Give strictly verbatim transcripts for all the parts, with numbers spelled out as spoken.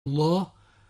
الله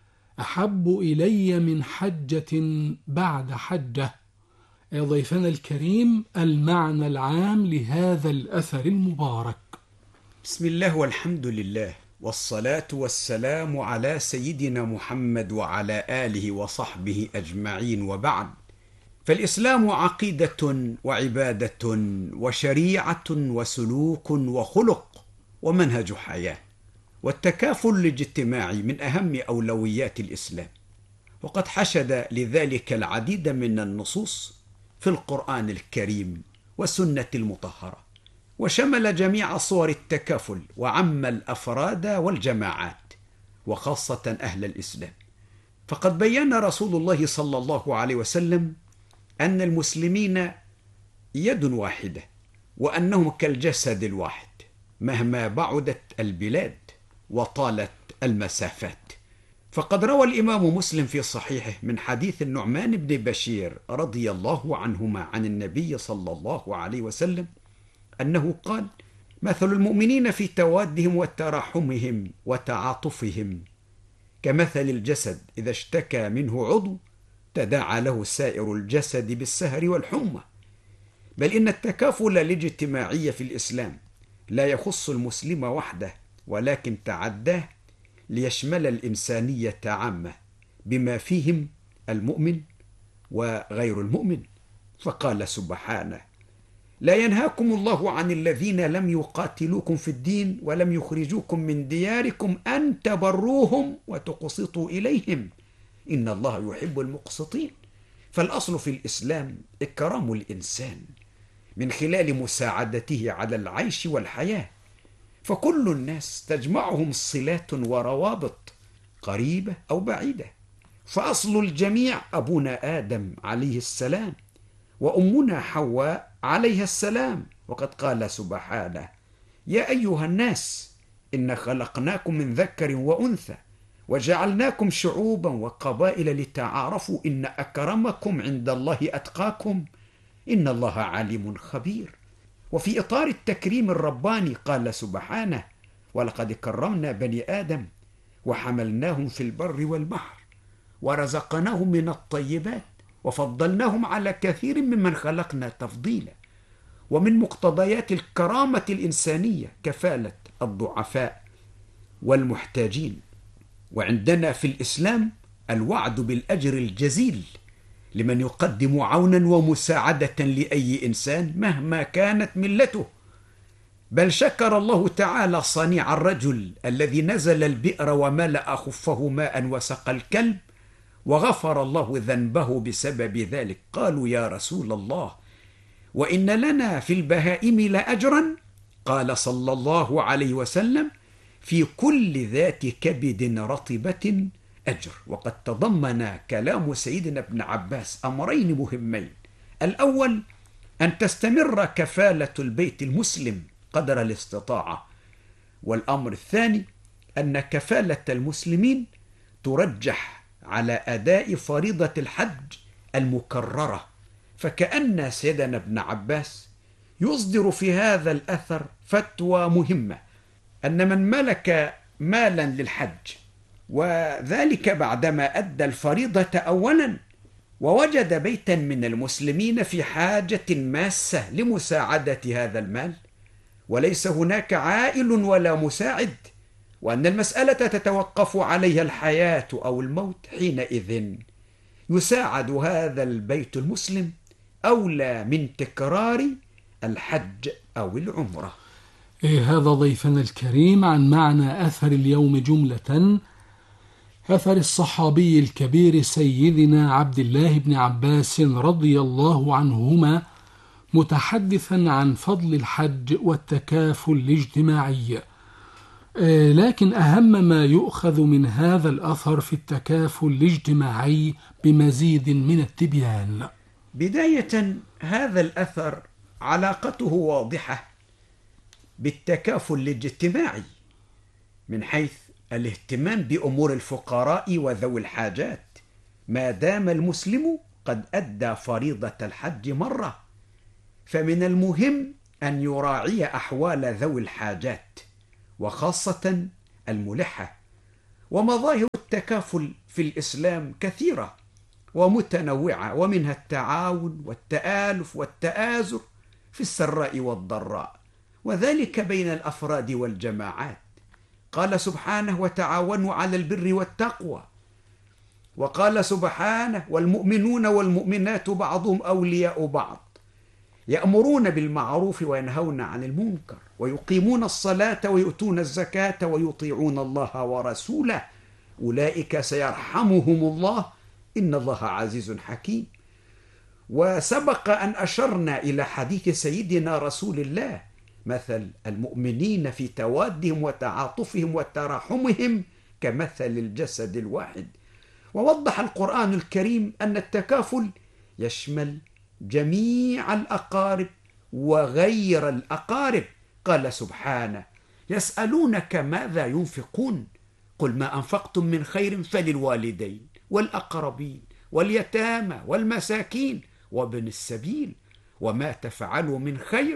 أحب إلي من حجة بعد حجة. يا ضيفنا الكريم، المعنى العام لهذا الأثر المبارك. بسم الله والحمد لله والصلاة والسلام على سيدنا محمد وعلى آله وصحبه أجمعين، وبعد. فالإسلام عقيدة وعبادة وشريعة وسلوك وخلق ومنهج حياة، والتكافل الاجتماعي من أهم أولويات الإسلام، وقد حشد لذلك العديد من النصوص في القرآن الكريم والسنة المطهرة، وشمل جميع صور التكافل وعم الأفراد والجماعات وخاصة أهل الإسلام. فقد بيّن رسول الله صلى الله عليه وسلم أن المسلمين يد واحدة، وأنهم كالجسد الواحد مهما بعدت البلاد وطالت المسافات. فقد روى الإمام مسلم في صحيحه من حديث النعمان بن بشير رضي الله عنهما عن النبي صلى الله عليه وسلم أنه قال: مثل المؤمنين في توادهم وتراحمهم وتعاطفهم كمثل الجسد إذا اشتكى منه عضو تداعى له سائر الجسد بالسهر والحمى. بل إن التكافل الاجتماعي في الإسلام لا يخص المسلم وحده، ولكن تعداه ليشمل الإنسانية عامة بما فيهم المؤمن وغير المؤمن. فقال سبحانه: لا ينهاكم الله عن الذين لم يقاتلوكم في الدين ولم يخرجوكم من دياركم أن تبروهم وتقسطوا إليهم إن الله يحب المقسطين. فالأصل في الإسلام إكرام الإنسان من خلال مساعدته على العيش والحياة، فكل الناس تجمعهم صلات وروابط قريبة أو بعيدة. فأصل الجميع أبونا آدم عليه السلام وأمنا حواء عليها السلام، وقد قال سبحانه: يا أيها الناس إن خلقناكم من ذكر وأنثى وجعلناكم شعوبا وقبائل لتعارفوا إن أكرمكم عند الله أتقاكم إن الله عليم خبير. وفي إطار التكريم الرباني قال سبحانه: ولقد كرمنا بني آدم وحملناهم في البر والبحر ورزقناهم من الطيبات وفضلناهم على كثير ممن خلقنا تفضيلا. ومن مقتضيات الكرامة الإنسانية كفالة الضعفاء والمحتاجين. وعندنا في الإسلام الوعد بالأجر الجزيل لمن يقدم عونا ومساعدة لأي إنسان مهما كانت ملته. بل شكر الله تعالى صنيع الرجل الذي نزل البئر وملأ خفه ماء وسقى الكلب وغفر الله ذنبه بسبب ذلك. قالوا: يا رسول الله، وإن لنا في البهائم لأجرا؟ قال صلى الله عليه وسلم: في كل ذات كبد رطبة أجر. وقد تضمن كلام سيدنا ابن عباس أمرين مهمين: الأول أن تستمر كفالة البيت المسلم قدر الاستطاعة، والأمر الثاني أن كفالة المسلمين ترجح على أداء فريضة الحج المكررة. فكأن سيدنا ابن عباس يصدر في هذا الأثر فتوى مهمة، أن من ملك مالا للحج وذلك بعدما أدى الفريضة أولا ووجد بيتا من المسلمين في حاجة ماسة لمساعدة هذا المال وليس هناك عائل ولا مساعد، وأن المسألة تتوقف عليها الحياة أو الموت، حينئذ يساعد هذا البيت المسلم أولى من تكرار الحج أو العمرة. إيه هذا ضيفنا الكريم عن معنى أثر اليوم جملة. أثر الصحابي الكبير سيدنا عبد الله بن عباس رضي الله عنهما، متحدثا عن فضل الحج والتكافل الاجتماعي. لكن أهم ما يؤخذ من هذا الأثر في التكافل الاجتماعي بمزيد من التبيان. بداية، هذا الأثر علاقته واضحة بالتكافل الاجتماعي من حيث الاهتمام بأمور الفقراء وذوي الحاجات ما دام المسلم قد أدى فريضة الحج مرة. فمن المهم أن يراعي أحوال ذوي الحاجات وخاصة الملحة، ومظاهر التكافل في الإسلام كثيرة ومتنوعة، ومنها التعاون والتآلف والتآزر في السراء والضراء، وذلك بين الأفراد والجماعات. قال سبحانه: وتعاونوا على البر والتقوى. وقال سبحانه: والمؤمنون والمؤمنات بعضهم أولياء بعض يأمرون بالمعروف وينهون عن المنكر ويقيمون الصلاة ويؤتون الزكاة ويطيعون الله ورسوله أولئك سيرحمهم الله إن الله عزيز حكيم. وسبق أن أشرنا إلى حديث سيدنا رسول الله: مثل المؤمنين في توادهم وتعاطفهم وتراحمهم كمثل الجسد الواحد. ووضح القرآن الكريم أن التكافل يشمل جميع الأقارب وغير الأقارب. قال سبحانه: يسألونك ماذا ينفقون قل ما أنفقتم من خير فللوالدين والأقربين واليتامى والمساكين وابن السبيل وما تفعلوا من خير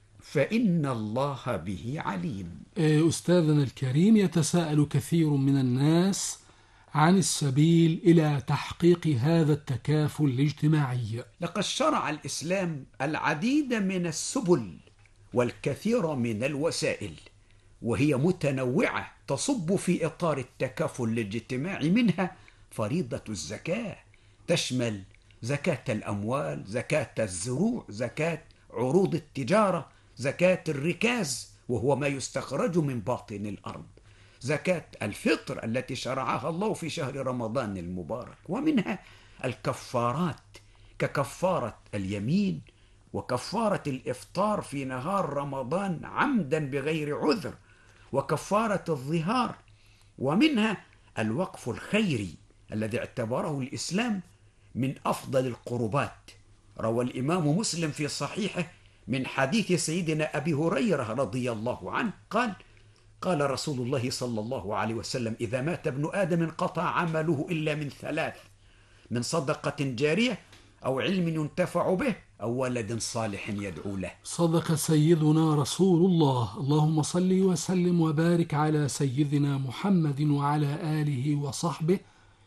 فإن الله به عليم. أستاذنا الكريم، يتساءل كثير من الناس عن السبيل إلى تحقيق هذا التكافل الاجتماعي. لقد شرع الإسلام العديد من السبل والكثير من الوسائل، وهي متنوعة تصب في إطار التكافل الاجتماعي. منها فريضة الزكاة، تشمل زكاة الأموال، زكاة الزروع، زكاة عروض التجارة، زكاة الركاز وهو ما يستخرج من باطن الأرض، زكاة الفطر التي شرعها الله في شهر رمضان المبارك. ومنها الكفارات ككفارة اليمين وكفارة الإفطار في نهار رمضان عمدا بغير عذر وكفارة الظهار. ومنها الوقف الخيري الذي اعتبره الإسلام من أفضل القربات. روى الإمام مسلم في صحيحه من حديث سيدنا أبي هريرة رضي الله عنه قال: قال رسول الله صلى الله عليه وسلم: إذا مات ابن آدم انقطع عمله إلا من ثلاث: من صدقة جارية أو علم ينتفع به أو ولد صالح يدعو له. صدق سيدنا رسول الله. اللهم صل وسلم وبارك على سيدنا محمد وعلى آله وصحبه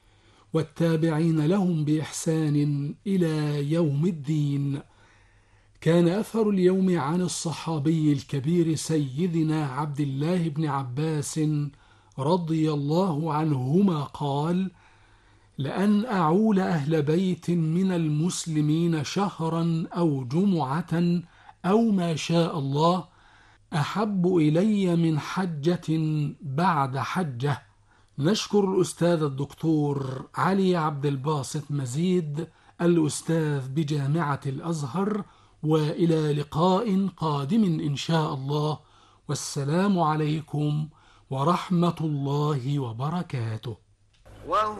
والتابعين لهم بإحسان إلى يوم الدين. كان أثر اليوم عن الصحابي الكبير سيدنا عبد الله بن عباس رضي الله عنهما قال: لأن أعول أهل بيت من المسلمين شهرا أو جمعة أو ما شاء الله أحب إلي من حجة بعد حجة. نشكر الأستاذ الدكتور علي عبد الباسط مزيد الأستاذ بجامعة الأزهر، وإلى لقاء قادم إن شاء الله، والسلام عليكم ورحمة الله وبركاته.